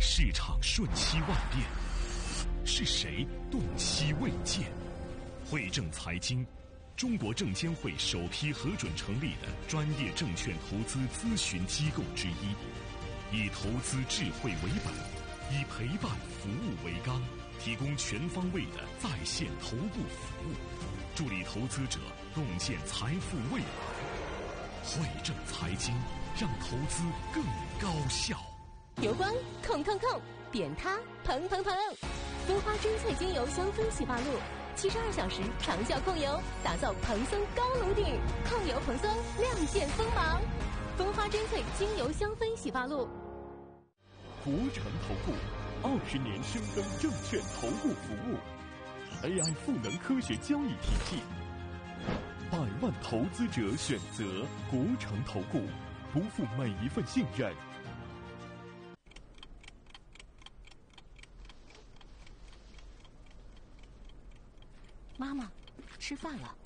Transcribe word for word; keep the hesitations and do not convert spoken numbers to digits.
市场瞬息万变，是谁动息未见？汇正财经，中国证监会首批核准成立的专业证券投资咨询机构之一，以投资智慧为本，以陪伴服务为纲，提供全方位的在线头部服务，助力投资者洞见财富未来。汇正财经，让投资更高效。 油光控控控，扁塌蓬蓬蓬，蜂花真萃精油香氛洗发露，七十二小时长效控油，打造蓬松高颅顶，控油蓬松，亮剑锋芒。蜂花真萃精油香氛洗发露。 国诚投顾二十年深耕证券投顾服务 ，A I 赋能科学交易体系，百万投资者选择国诚投顾，不负每一份信任。 妈妈，吃饭了。